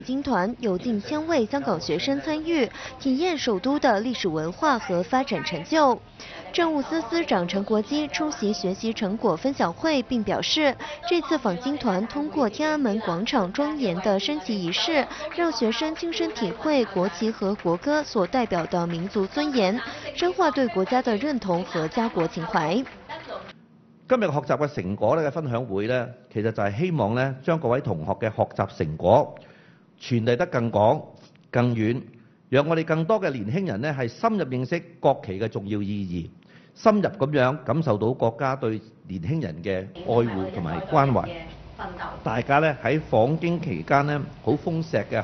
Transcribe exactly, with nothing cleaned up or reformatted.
京团有近千位香港学生参与，体验首都的历史文化和发展成就。政务司司长陈国基出席学习成果分享会，并表示，这次访京团通过天安门广场庄严的升旗仪式，让学生亲身體會國旗和國歌所代表的民族尊嚴，深化對國家的認同和家國情懷。 今日學習嘅成果咧嘅分享會咧，其實就係希望咧將各位同學嘅學習成果傳遞得更廣、更遠，讓我哋更多嘅年輕人咧係深入認識國旗嘅重要意義，深入咁樣感受到國家對年輕人嘅愛護同埋關懷。大家咧喺訪京期間咧好豐碩嘅